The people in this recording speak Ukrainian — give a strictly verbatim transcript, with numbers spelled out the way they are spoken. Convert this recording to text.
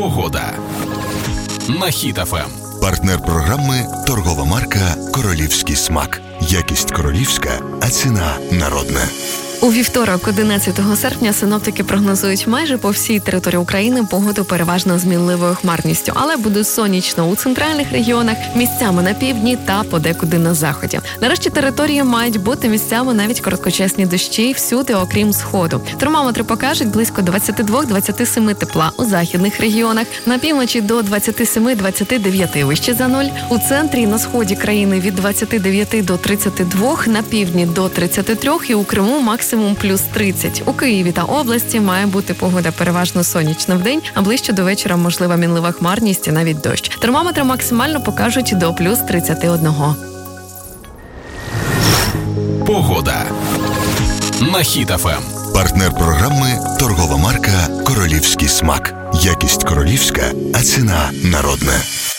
Погода на Хіт еф ем. Партнер програми – торгова марка «Королівський смак». Якість королівська, а ціна народна. У вівторок, одинадцятого серпня, синоптики прогнозують майже по всій території України погоду переважно з мінливою хмарністю, але буде сонячно у центральних регіонах, місцями на півдні та подекуди на заході. Нарешті території мають бути місцями навіть короткочасні дощі всюди, окрім сходу. Термометри покажуть близько двадцять два - двадцять сім тепла у західних регіонах, на півночі до двадцять сім - двадцять дев'ять вище за нуль, у центрі і на сході країни від двадцять дев'ять до тридцять два, на півдні до тридцять три і у Криму максимум плюс тридцять. У Києві та області має бути погода переважно сонячна вдень, а ближче до вечора можлива мінлива хмарність і навіть дощ. Термометри максимально покажуть до плюс тридцять один. Погода на Хіт еф ем. Партнер програми – торгова марка «Королівський смак». Якість королівська, а ціна народна.